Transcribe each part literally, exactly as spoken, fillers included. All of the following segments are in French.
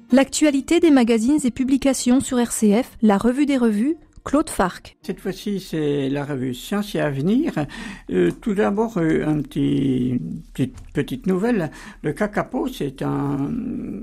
L'actualité des magazines et publications sur R C F, la revue des revues, Claude Farc. Cette fois-ci, c'est la revue Science et Avenir. Euh, tout d'abord, euh, un petit, petite, petite nouvelle. Le kakapo, c'est un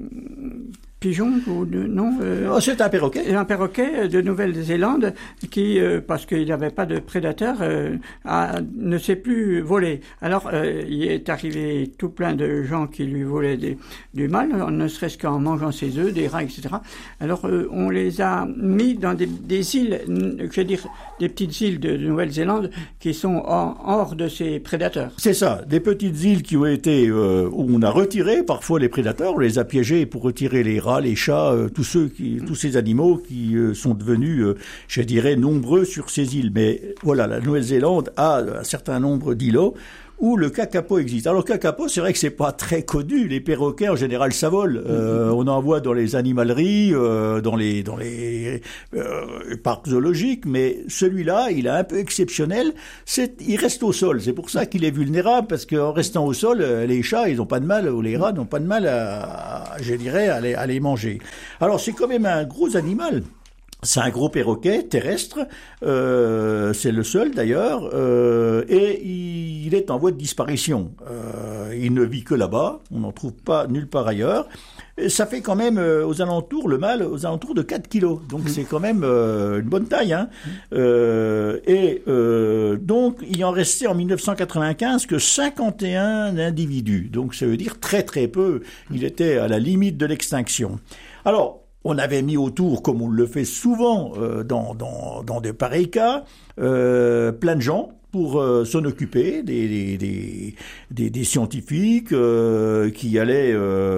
pigeon ou de, non euh, oh, c'est un perroquet. Un perroquet de Nouvelle-Zélande qui, euh, parce qu'il n'avait pas de prédateur, euh, a, ne sait plus voler. Alors, euh, il est arrivé tout plein de gens qui lui volaient des, du mal, ne serait-ce qu'en mangeant ses œufs, des rats, et cetera. Alors, euh, on les a mis dans des, des îles, je veux dire, des petites îles de, de Nouvelle-Zélande qui sont en, hors de ces prédateurs. C'est ça, des petites îles qui ont été, euh, où on a retiré parfois les prédateurs, on les a piégés pour retirer les rats, les chats, euh, tous ceux qui, tous ces animaux qui euh, sont devenus, euh, je dirais, nombreux sur ces îles. Mais voilà, la Nouvelle-Zélande a un certain nombre d'îlots où le kakapo existe. Alors le kakapo, c'est vrai que c'est pas très connu. Les perroquets, en général, ça vole. Euh, on en voit dans les animaleries, euh, dans les dans les euh, parcs zoologiques, mais celui-là, il est un peu exceptionnel. C'est, il reste au sol. C'est pour ça qu'il est vulnérable, parce qu'en restant au sol, les chats, ils n'ont pas de mal, ou les rats n'ont pas de mal à, à je dirais, à les, à les manger. Alors c'est quand même un gros animal. C'est un gros perroquet terrestre, euh, c'est le seul d'ailleurs, euh, et il est en voie de disparition. Euh, il ne vit que là-bas, on n'en trouve pas nulle part ailleurs. Et ça fait quand même euh, aux alentours, le mâle, aux alentours de quatre kilos. Donc mmh. c'est quand même euh, une bonne taille. Hein. Mmh. Euh, et euh, donc il en restait en dix-neuf cent quatre-vingt-quinze que cinquante et un individus. Donc ça veut dire très très peu. Il était à la limite de l'extinction. Alors, on avait mis autour, comme on le fait souvent euh, dans, dans, dans de pareils cas, euh, plein de gens pour euh, s'en occuper, des, des, des, des, des scientifiques euh, qui allaient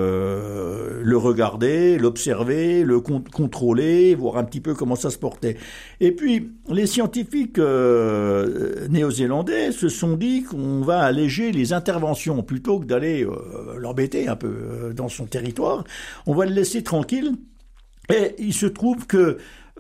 euh, le regarder, l'observer, le con- contrôler, voir un petit peu comment ça se portait. Et puis, les scientifiques euh, néo-zélandais se sont dit qu'on va alléger les interventions plutôt que d'aller euh, l'embêter un peu euh, dans son territoire. On va le laisser tranquille. Et il se trouve que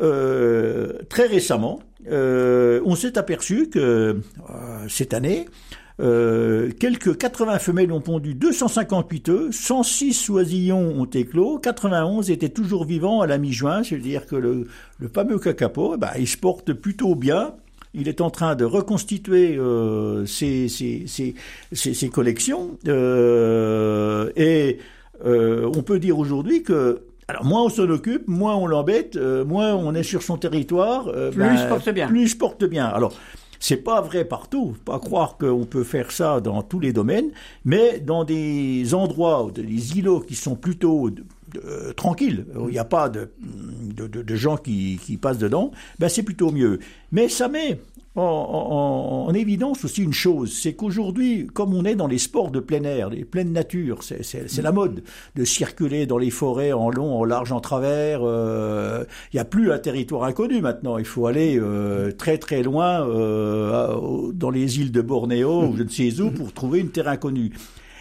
euh, très récemment, euh, on s'est aperçu que euh, cette année, euh, quelques quatre-vingts femelles ont pondu deux cent cinquante-huit œufs, cent six oisillons ont éclos, quatre-vingt-onze étaient toujours vivants à la mi-juin, c'est-à-dire que le, le fameux kakapo, ben, il se porte plutôt bien. Il est en train de reconstituer euh, ses, ses, ses, ses, ses collections euh, et euh, on peut dire aujourd'hui que alors, moins on s'en occupe, moins on l'embête, euh, moins on est sur son territoire. Euh, plus ben, il se porte bien. Plus il se porte bien. Alors, c'est pas vrai partout. Faut pas croire qu'on peut faire ça dans tous les domaines, mais dans des endroits, des îlots qui sont plutôt euh, tranquilles, où il n'y a pas de, de, de, de gens qui, qui passent dedans, ben c'est plutôt mieux. Mais ça met en, en, en évidence aussi une chose, c'est qu'aujourd'hui, comme on est dans les sports de plein air, les pleines natures, c'est, c'est, c'est la mode de circuler dans les forêts en long, en large, en travers. Il euh, n'y a plus un territoire inconnu maintenant. Il faut aller euh, très très loin euh, dans les îles de Bornéo ou je ne sais où pour trouver une terre inconnue.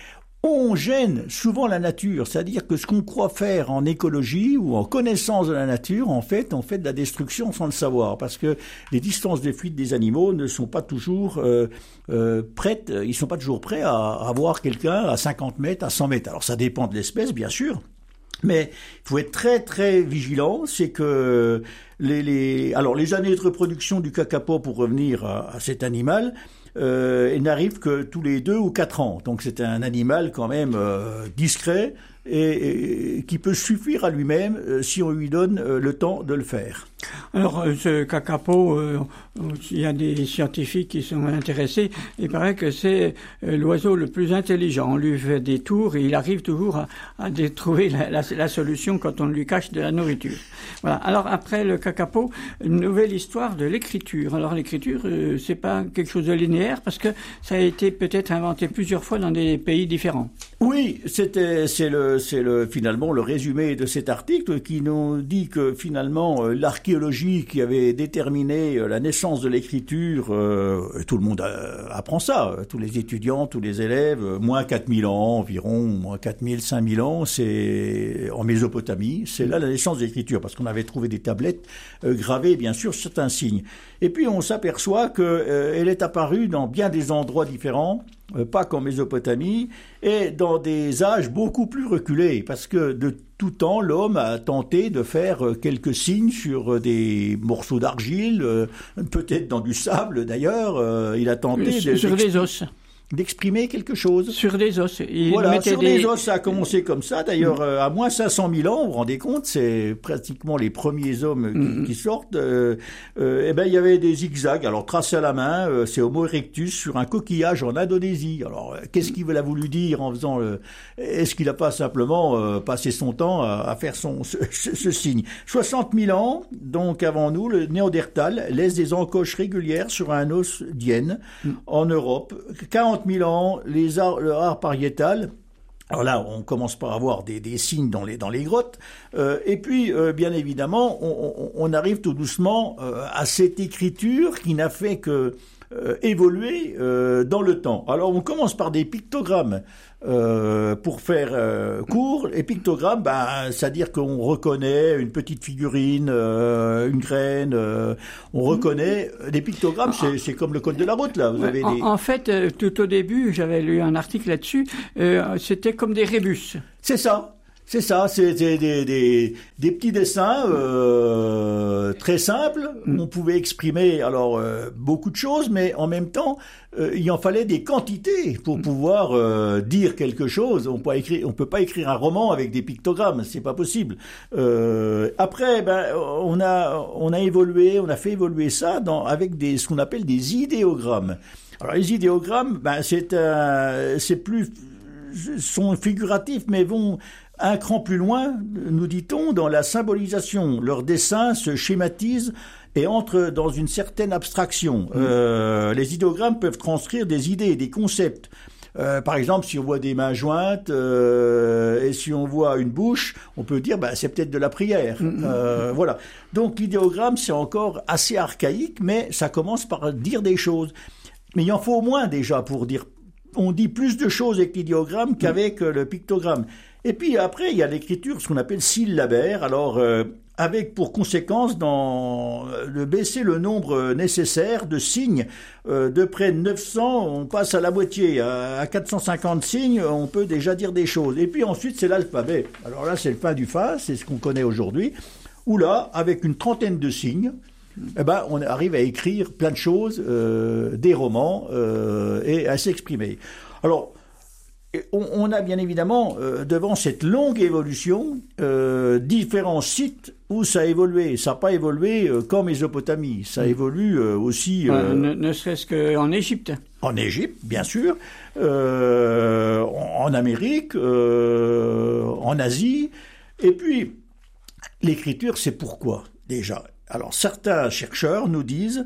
On gêne souvent la nature, c'est-à-dire que ce qu'on croit faire en écologie ou en connaissance de la nature, en fait, on fait de la destruction sans le savoir, parce que les distances de fuite des animaux ne sont pas toujours euh, euh, prêtes, ils sont pas toujours prêts à, à voir quelqu'un à cinquante mètres, à cent mètres. Alors ça dépend de l'espèce, bien sûr. Mais il faut être très très vigilant, c'est que les, les alors les années de reproduction du kakapo, pour revenir à, à cet animal, euh, il n'arrive que tous les deux ou quatre ans. Donc c'est un animal quand même euh, discret et, et qui peut suffire à lui-même euh, si on lui donne euh, le temps de le faire. Alors, ce kakapo, euh, il y a des scientifiques qui sont intéressés. Il paraît que c'est euh, l'oiseau le plus intelligent. On lui fait des tours et il arrive toujours à, à trouver la, la, la solution quand on lui cache de la nourriture. Voilà. Alors, après le kakapo, une nouvelle histoire de l'écriture. Alors, l'écriture, euh, c'est pas quelque chose de linéaire parce que ça a été peut-être inventé plusieurs fois dans des pays différents. Oui, c'était, c'est le, c'est le, finalement le résumé de cet article qui nous dit que finalement euh, l'archéologie qui avait déterminé euh, la naissance de l'écriture, euh, tout le monde euh, apprend ça, euh, tous les étudiants, tous les élèves, euh, moins quatre mille ans environ, moins quatre mille, cinq mille ans, c'est en Mésopotamie, c'est là la naissance de l'écriture parce qu'on avait trouvé des tablettes euh, gravées bien sûr certains signes. Et puis on s'aperçoit que euh, elle est apparue dans bien des endroits différents. Euh, pas qu'en Mésopotamie, et dans des âges beaucoup plus reculés, parce que de tout temps, l'homme a tenté de faire quelques signes sur des morceaux d'argile, euh, peut-être dans du sable d'ailleurs. Euh, il a tenté sur, de, sur des os. d'exprimer quelque chose. Sur des os. Il voilà, sur des... des os, ça a commencé comme ça. D'ailleurs, euh, à moins cinq cent mille ans, vous vous rendez compte, c'est pratiquement les premiers hommes qui, mm-hmm. qui sortent. Euh, euh, eh ben, il y avait des zigzags. Alors, tracés à la main, euh, c'est Homo erectus sur un coquillage en Indonésie. Alors, euh, qu'est-ce qu'il a voulu dire en faisant euh, est-ce qu'il n'a pas simplement euh, passé son temps à, à faire son ce, ce, ce signe? soixante mille ans, donc avant nous, le Néandertal laisse des encoches régulières sur un os d'hyène mm. en Europe. quarante mille ans, les ar- le art pariétal. Alors là, on commence par avoir des, des signes dans les, dans les grottes. Euh, et puis, euh, bien évidemment, on, on, on arrive tout doucement euh, à cette écriture qui n'a fait que euh, évoluer euh, dans le temps. Alors, on commence par des pictogrammes. Euh, pour faire euh, court, et pictogrammes, ben, c'est-à-dire qu'on reconnaît une petite figurine, euh, une graine, euh, on reconnaît des pictogrammes, c'est, c'est comme le code de la route, là. Vous avez en, des... en fait, euh, tout au début, j'avais lu un article là-dessus, euh, c'était comme des rébus. C'est ça. C'est ça, c'est des, des, des, des petits dessins euh, très simples. On pouvait exprimer alors euh, beaucoup de choses, mais en même temps, euh, il en fallait des quantités pour pouvoir euh, dire quelque chose. On peut écrire, on peut pas écrire un roman avec des pictogrammes, c'est pas possible. Euh, après, ben, on a on a évolué, on a fait évoluer ça dans avec des ce qu'on appelle des idéogrammes. Alors les idéogrammes, ben c'est un, c'est plus sont figuratifs, mais vont un cran plus loin, nous dit-on, dans la symbolisation. Leurs dessins se schématisent et entrent dans une certaine abstraction. Mmh. Euh, les idéogrammes peuvent transcrire des idées, des concepts. Euh, par exemple, si on voit des mains jointes euh, et si on voit une bouche, on peut dire bah, c'est peut-être de la prière. Mmh. Euh, voilà. Donc l'idéogramme, c'est encore assez archaïque, mais ça commence par dire des choses. Mais il en faut au moins déjà pour dire. On dit plus de choses avec l'idéogramme qu'avec euh, le pictogramme. Et puis après, il y a l'écriture, ce qu'on appelle syllabaire. Alors, euh, avec pour conséquence dans, de baisser le nombre nécessaire de signes. Euh, de près de neuf cents, on passe à la moitié. À, à quatre cent cinquante signes, on peut déjà dire des choses. Et puis ensuite, c'est l'alphabet. Alors là, c'est le fin du fin, c'est ce qu'on connaît aujourd'hui. Où là, avec une trentaine de signes, eh ben, on arrive à écrire plein de choses, euh, des romans, euh, et à s'exprimer. Alors, on, on a bien évidemment, euh, devant cette longue évolution, euh, différents sites où ça a évolué. Ça n'a pas évolué euh, qu'en Mésopotamie, ça évolue euh, aussi... Euh, euh, ne, ne serait-ce qu'en Égypte. En Égypte, bien sûr, euh, en, en Amérique, euh, en Asie, et puis l'écriture, c'est pourquoi, déjà. Alors, certains chercheurs nous disent,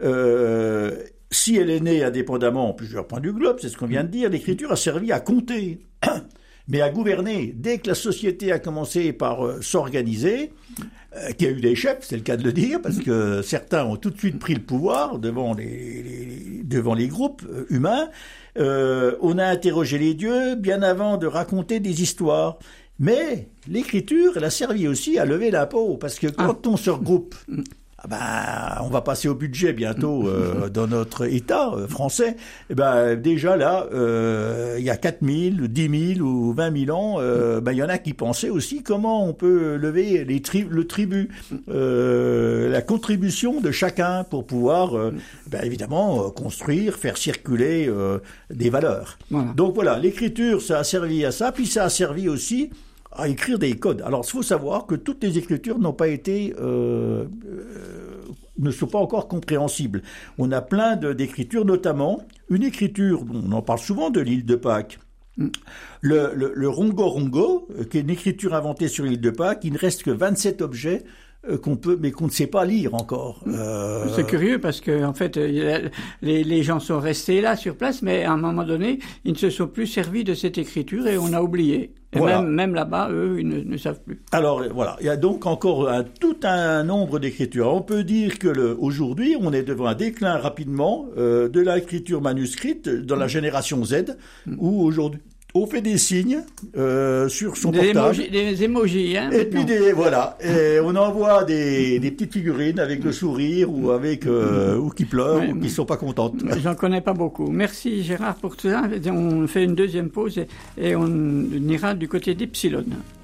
euh, si elle est née indépendamment en plusieurs points du globe, c'est ce qu'on vient de dire, l'écriture a servi à compter, mais à gouverner. Dès que la société a commencé par euh, s'organiser, euh, qu'il y a eu des chefs, c'est le cas de le dire, parce que certains ont tout de suite pris le pouvoir devant les, les, devant les groupes humains, euh, on a interrogé les dieux bien avant de raconter des histoires. Mais l'écriture, elle a servi aussi à lever l'impôt, parce que quand ah. on se regroupe, ah ben, on va passer au budget bientôt euh, dans notre État euh, français. Et ben, déjà là, euh, il y a quatre mille, dix mille ou vingt mille ans, euh, ben, il y en a qui pensaient aussi comment on peut lever les tri- le tribut, euh, la contribution de chacun pour pouvoir, euh, ben, évidemment, euh, construire, faire circuler euh, des valeurs. Voilà. Donc voilà, l'écriture, ça a servi à ça, puis ça a servi aussi à écrire des codes. Alors, il faut savoir que toutes les écritures n'ont pas été, euh, euh, ne sont pas encore compréhensibles. On a plein de, d'écritures, notamment une écriture, on en parle souvent de l'île de Pâques. Le, le, le Rongo-Rongo, qui est une écriture inventée sur l'île de Pâques, il ne reste que vingt-sept objets qu'on peut, mais qu'on ne sait pas lire encore. Euh... C'est curieux parce que en fait, les, les gens sont restés là sur place, mais à un moment donné, ils ne se sont plus servis de cette écriture et on a oublié. Et voilà. même, même là-bas, eux, ils ne, ne savent plus. Alors voilà, il y a donc encore un, tout un nombre d'écritures. On peut dire que le, aujourd'hui, on est devant un déclin rapidement euh, de l'écriture manuscrite dans la génération Z, mm. où aujourd'hui on fait des signes euh, sur son des portable. Émojis, des émojis, hein. Et puis des, voilà, et on envoie des, des petites figurines avec le sourire ou avec euh, ou qui pleurent ouais, ou qui sont pas contentes. J'en connais pas beaucoup. Merci Gérard pour tout ça. On fait une deuxième pause et, et on ira du côté d'Epsilon.